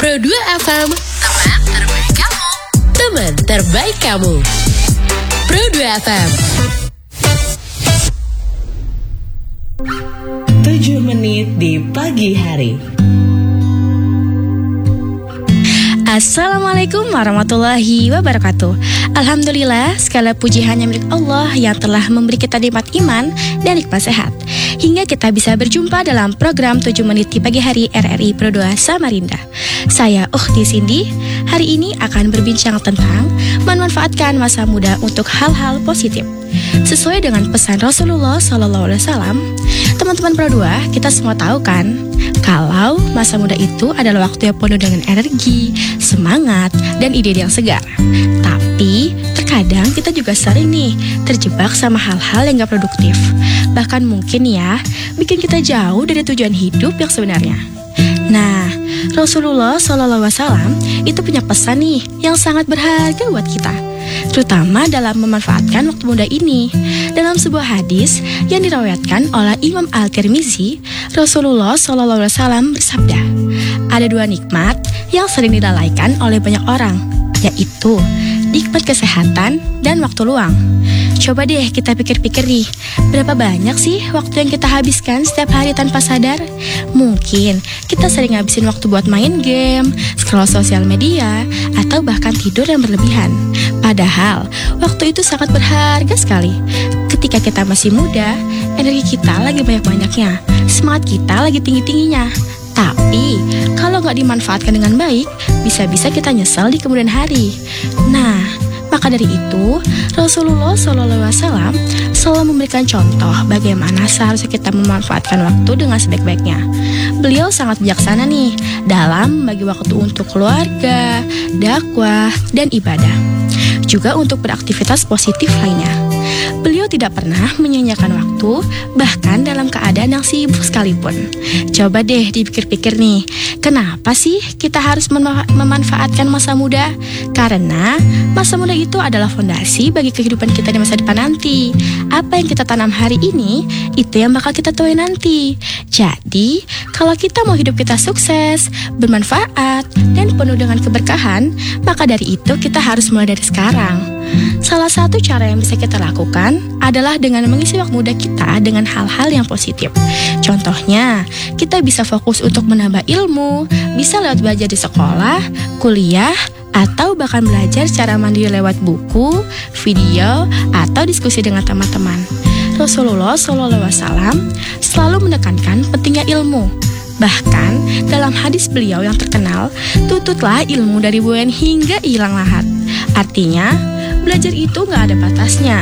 Pro 2 FM, teman terbaik kamu. Teman terbaik kamu. Pro 2 FM. 7 menit di pagi hari. Assalamualaikum warahmatullahi wabarakatuh. Alhamdulillah, segala puji hanya milik Allah yang telah memberi kita nikmat iman dan nikmat sehat, hingga kita bisa berjumpa dalam program 7 menit di pagi hari RRI Pro 2 Samarinda. Saya Ukhti Cindy, hari ini akan berbincang tentang memanfaatkan masa muda untuk hal-hal positif. Sesuai dengan pesan Rasulullah SAW, teman-teman Pro 2, kita semua tahu kan, kalau masa muda itu adalah waktu yang penuh dengan energi, semangat, dan ide yang segar. Tapi, terkadang kita juga sering nih terjebak sama hal-hal yang gak produktif. Bahkan mungkin ya, bikin kita jauh dari tujuan hidup yang sebenarnya. Nah, Rasulullah SAW itu punya pesan nih yang sangat berharga buat kita, terutama dalam memanfaatkan waktu muda ini. Dalam sebuah hadis yang diriwayatkan oleh Imam Al-Tirmizi, Rasulullah SAW bersabda, ada dua nikmat yang sering dilalaikan oleh banyak orang, yaitu nikmat kesehatan dan waktu luang. Coba deh kita pikir-pikir nih, berapa banyak sih waktu yang kita habiskan setiap hari tanpa sadar? Mungkin kita sering ngabisin waktu buat main game, scroll sosial media, atau bahkan tidur yang berlebihan. Padahal, waktu itu sangat berharga sekali. Ketika kita masih muda, energi kita lagi banyak-banyaknya, semangat kita lagi tinggi-tingginya. Tapi, kalau nggak dimanfaatkan dengan baik, bisa-bisa kita nyesel di kemudian hari. Nah, maka dari itu, Rasulullah SAW selalu memberikan contoh bagaimana seharusnya kita memanfaatkan waktu dengan sebaik-baiknya. Beliau sangat bijaksana nih dalam bagi waktu untuk keluarga, dakwah, dan ibadah. Juga untuk beraktivitas positif lainnya. Beliau tidak pernah menyia-nyiakan waktu, bahkan dalam keadaan yang sibuk sekalipun. Coba deh dipikir-pikir nih, kenapa sih kita harus memanfaatkan masa muda? Karena masa muda itu adalah fondasi bagi kehidupan kita di masa depan nanti. Apa yang kita tanam hari ini, itu yang bakal kita tuai nanti. Jadi, kalau kita mau hidup kita sukses, bermanfaat, dan penuh dengan keberkahan, maka dari itu kita harus mulai dari sekarang. Salah satu cara yang bisa kita lakukan adalah dengan mengisi waktu muda kita dengan hal-hal yang positif. Contohnya, kita bisa fokus untuk menambah ilmu, bisa lewat belajar di sekolah, kuliah, atau bahkan belajar secara mandiri lewat buku, video, atau diskusi dengan teman-teman. Rasulullah SAW selalu menekankan pentingnya ilmu. Bahkan dalam hadis beliau yang terkenal, tututlah ilmu dari buayan hingga hilang lahat. Artinya, belajar itu gak ada batasnya.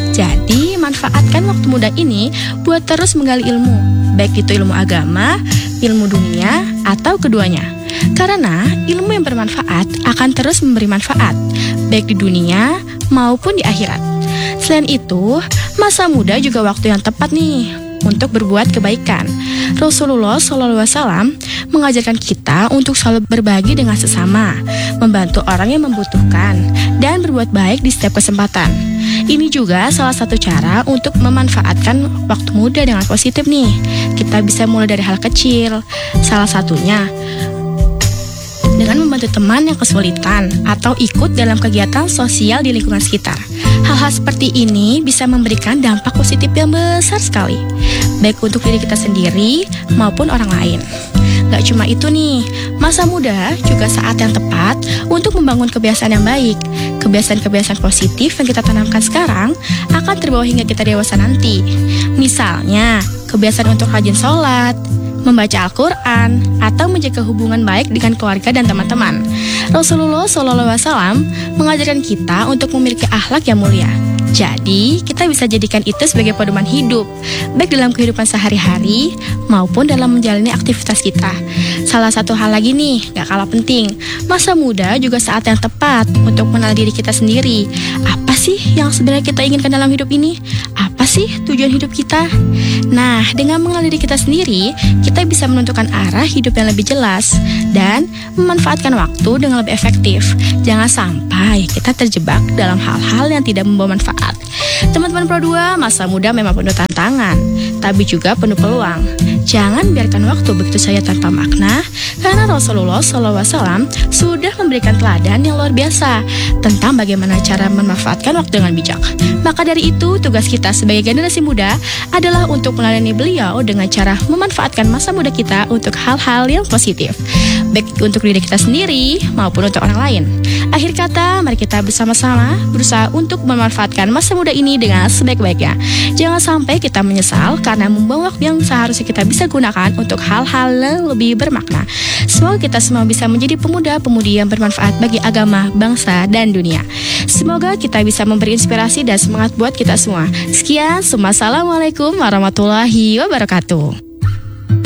Jadi, manfaatkan waktu muda ini buat terus menggali ilmu, baik itu ilmu agama, ilmu dunia, atau keduanya. Karena ilmu yang bermanfaat akan terus memberi manfaat, baik di dunia maupun di akhirat. Selain itu, masa muda juga waktu yang tepat nih untuk berbuat kebaikan. Rasulullah SAW mengajarkan kita untuk selalu berbagi dengan sesama, membantu orang yang membutuhkan, dan berbuat baik di setiap kesempatan. Ini juga salah satu cara untuk memanfaatkan waktu muda dengan positif nih. Kita bisa mulai dari hal kecil, salah satunya dengan membantu teman yang kesulitan atau ikut dalam kegiatan sosial di lingkungan sekitar. Hal-hal seperti ini bisa memberikan dampak positif yang besar sekali, baik untuk diri kita sendiri maupun orang lain. Gak cuma itu nih, masa muda juga saat yang tepat untuk membangun kebiasaan yang baik. Kebiasaan-kebiasaan positif yang kita tanamkan sekarang akan terbawa hingga kita dewasa nanti. Misalnya, kebiasaan untuk rajin sholat, membaca Al-Quran, atau menjaga hubungan baik dengan keluarga dan teman-teman. Rasulullah SAW mengajarkan kita untuk memiliki akhlak yang mulia. Jadi, kita bisa jadikan itu sebagai pedoman hidup, baik dalam kehidupan sehari-hari maupun dalam menjalani aktivitas kita. Salah satu hal lagi nih, gak kalah penting, masa muda juga saat yang tepat untuk mengenal diri kita sendiri. Apa sih yang sebenarnya kita inginkan dalam hidup ini? Apa sih sih tujuan hidup kita? Nah, dengan mengenal diri kita sendiri, kita bisa menentukan arah hidup yang lebih jelas dan memanfaatkan waktu dengan lebih efektif. Jangan sampai kita terjebak dalam hal-hal yang tidak membawa manfaat. Teman-teman Pro 2, masa muda memang penuh tantangan, tapi juga penuh peluang. Jangan biarkan waktu begitu saja tanpa makna, karena Rasulullah SAW sudah memberikan teladan yang luar biasa tentang bagaimana cara memanfaatkan waktu dengan bijak. Maka dari itu, tugas kita sebagai generasi muda adalah untuk melayani beliau dengan cara memanfaatkan masa muda kita untuk hal-hal yang positif, baik untuk diri kita sendiri maupun untuk orang lain. Akhir kata, mari kita bersama-sama berusaha untuk memanfaatkan masa muda ini dengan sebaik-baiknya. Jangan sampai kita menyesal karena membuang waktu yang seharusnya kita bisa gunakan untuk hal-hal yang lebih bermakna. Semoga kita semua bisa menjadi pemuda-pemudi yang bermanfaat bagi agama, bangsa, dan dunia. Semoga kita bisa memberi inspirasi dan semangat buat kita semua. Sekian, assalamualaikum warahmatullahi wabarakatuh.